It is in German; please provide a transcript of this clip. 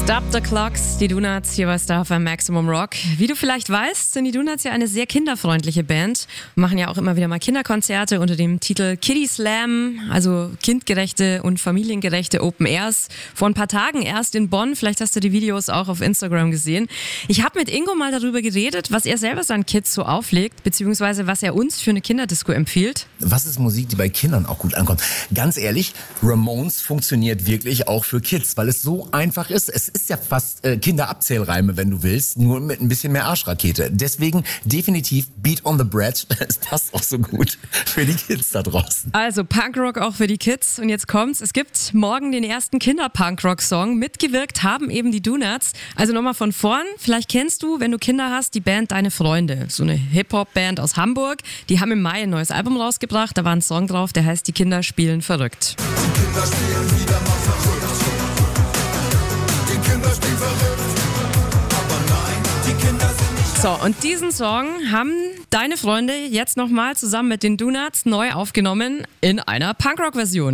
Stop the Clocks, die Donuts, hier bei Star FM Maximum Rock. Wie du vielleicht weißt, sind die Donuts ja eine sehr kinderfreundliche Band. Wir machen ja auch immer wieder mal Kinderkonzerte unter dem Titel Kiddie Slam, also kindgerechte und familiengerechte Open Airs. Vor ein paar Tagen erst in Bonn, vielleicht hast du die Videos auch auf Instagram gesehen. Ich habe mit Ingo mal darüber geredet, was er selber seinen Kids so auflegt, beziehungsweise was er uns für eine Kinderdisco empfiehlt. Was ist Musik, die bei Kindern auch gut ankommt? Ganz ehrlich, Ramones funktioniert wirklich auch für Kids, weil es so einfach ist. Es ist ja fast Kinderabzählreime, wenn du willst, nur mit ein bisschen mehr Arschrakete. Deswegen definitiv Beat on the Bread. Es passt auch so gut für die Kids da draußen. Also Punkrock auch für die Kids. Und jetzt kommt's. Es gibt morgen den ersten Kinder-Punkrock-Song. Mitgewirkt haben eben die Donuts. Also nochmal von vorn. Vielleicht kennst du, wenn du Kinder hast, die Band Deine Freunde. So eine Hip-Hop-Band aus Hamburg. Die haben im Mai ein neues Album rausgebracht. Da war ein Song drauf, der heißt Die Kinder spielen verrückt. Die Kinder spielen wieder mal verrückt. Die Kinder spielen verrückt. Aber nein, die Kinder sind nicht. So, und diesen Song haben Deine Freunde jetzt nochmal zusammen mit den Donuts neu aufgenommen in einer Punkrock-Version.